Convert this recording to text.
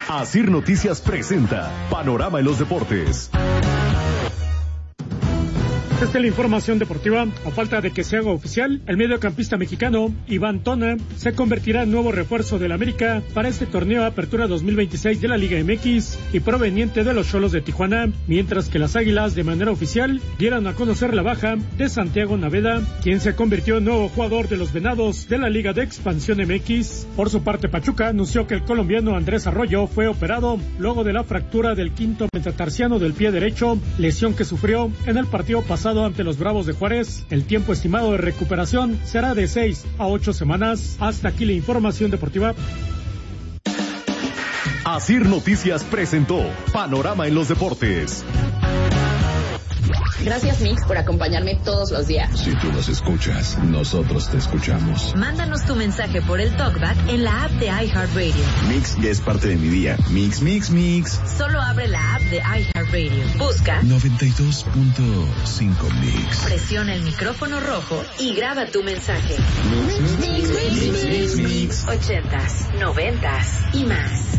Asir Noticias presenta Panorama en los Deportes. Esta es la información deportiva. A falta de que se haga oficial, el mediocampista mexicano Iván Tona se convertirá en nuevo refuerzo del América para este torneo Apertura 2026 de la Liga MX y proveniente de los Xolos de Tijuana, mientras que las Águilas de manera oficial dieron a conocer la baja de Santiago Naveda, quien se convirtió en nuevo jugador de los Venados de la Liga de Expansión MX. Por su parte, Pachuca anunció que el colombiano Andrés Arroyo fue operado luego de la fractura del quinto metatarsiano del pie derecho, lesión que sufrió en el partido pasado ante los Bravos de Juárez. El tiempo estimado de recuperación será de 6 a 8 semanas. Hasta aquí la información deportiva. Asir Noticias presentó Panorama en los Deportes. Gracias, Mix, por acompañarme todos los días. Si tú nos escuchas, nosotros te escuchamos. Mándanos tu mensaje por el TalkBack en la app de iHeartRadio. Mix ya es parte de mi día. Mix, mix, mix. Solo abre la app de iHeartRadio. Busca 92.5 Mix. Presiona el micrófono rojo y graba tu mensaje. Mix, mix, mix, mix, mix, mix. 80s, 90s y más.